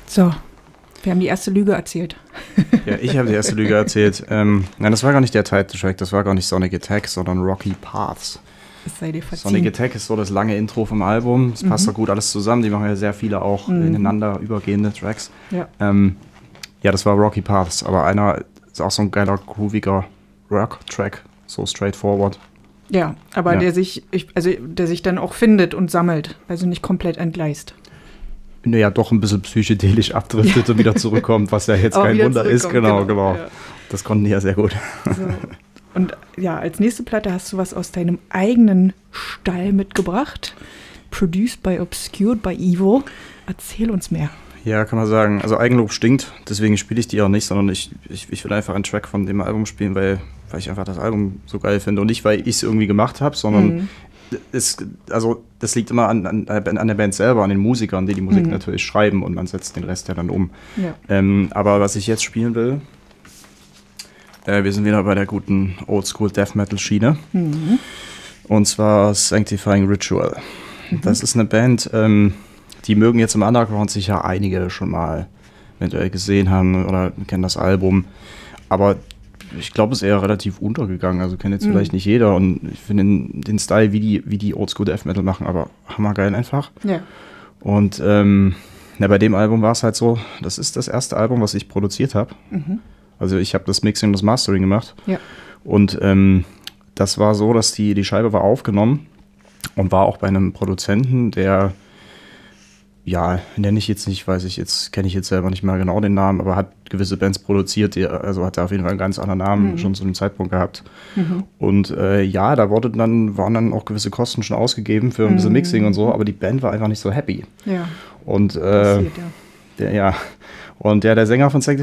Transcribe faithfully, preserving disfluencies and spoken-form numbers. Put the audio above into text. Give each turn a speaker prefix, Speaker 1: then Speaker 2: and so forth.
Speaker 1: So, wir haben die erste Lüge erzählt.
Speaker 2: Ja, ich habe die erste Lüge erzählt. Ähm, nein, das war gar nicht der Titeltrack, das war gar nicht Sonic Attack, sondern Rocky Paths.
Speaker 1: Es sei dir verziehen.
Speaker 2: Sonic Attack ist so das lange Intro vom Album. Es passt
Speaker 1: Mhm.
Speaker 2: doch gut alles zusammen. Die machen ja sehr viele auch
Speaker 1: Mhm.
Speaker 2: ineinander übergehende Tracks.
Speaker 1: Ja.
Speaker 2: Ähm, ja, das war Rocky Paths, aber einer ist auch so ein geiler, grooviger Rock-Track, so straightforward.
Speaker 1: Ja, aber
Speaker 2: Ja.
Speaker 1: der sich, ich, also der sich dann auch findet und sammelt, also nicht komplett entgleist.
Speaker 2: Naja, doch ein bisschen psychedelisch abdriftet
Speaker 1: Ja.
Speaker 2: und wieder zurückkommt, was ja jetzt
Speaker 1: Aber
Speaker 2: kein
Speaker 1: wieder
Speaker 2: Wunder ist.
Speaker 1: zurückkommt,
Speaker 2: Genau,
Speaker 1: genau,
Speaker 2: genau.
Speaker 1: ja.
Speaker 2: Das konnten die ja sehr gut.
Speaker 1: So. Und ja, als nächste Platte hast du was aus deinem eigenen Stall mitgebracht. Produced by Obscured by Evo. Erzähl uns mehr.
Speaker 2: Ja, kann man sagen. Also Eigenlob stinkt, deswegen spiele ich die auch nicht, sondern ich, ich, ich will einfach einen Track von dem Album spielen, weil, weil ich einfach das Album so geil finde. Und nicht, weil ich es irgendwie gemacht habe, sondern
Speaker 1: Mhm.
Speaker 2: es, also das liegt immer an, an, an der Band selber, an den Musikern, die die Musik
Speaker 1: Mhm.
Speaker 2: natürlich schreiben und man setzt den Rest ja dann um.
Speaker 1: Ja.
Speaker 2: Ähm, aber was ich jetzt spielen will, äh, wir sind wieder bei der guten Oldschool Death Metal Schiene.
Speaker 1: Mhm.
Speaker 2: Und zwar Sanctifying Ritual.
Speaker 1: Mhm.
Speaker 2: Das ist eine Band, ähm, die mögen jetzt im Underground sicher einige schon mal eventuell gesehen haben oder kennen das Album. Aber ich glaube, es ist eher relativ untergegangen. Also kennt jetzt
Speaker 1: Mhm.
Speaker 2: vielleicht nicht jeder. Und ich finde den, den Style, wie die, wie die Oldschool Death Metal machen, aber hammergeil einfach.
Speaker 1: Ja.
Speaker 2: Und ähm, na, bei dem Album war es halt so, das ist das erste Album, was ich produziert habe.
Speaker 1: Mhm.
Speaker 2: Also ich habe das Mixing und das Mastering gemacht.
Speaker 1: Ja.
Speaker 2: Und ähm, das war so, dass die, die Scheibe war aufgenommen und war auch bei einem Produzenten, der, ja, nenne ich jetzt nicht, weiß ich jetzt, kenne ich jetzt selber nicht mehr genau den Namen, aber hat gewisse Bands produziert, die, also hat er auf jeden Fall einen ganz anderen Namen
Speaker 1: Mhm.
Speaker 2: schon zu dem Zeitpunkt gehabt.
Speaker 1: Mhm.
Speaker 2: Und äh, ja, da wurde dann, waren dann auch gewisse Kosten schon ausgegeben für ein bisschen
Speaker 1: Mhm.
Speaker 2: Mixing und so, aber die Band war einfach nicht so happy.
Speaker 1: Ja.
Speaker 2: Und äh,
Speaker 1: Passiert, ja.
Speaker 2: der, ja, und der, der Sänger von Sanctifying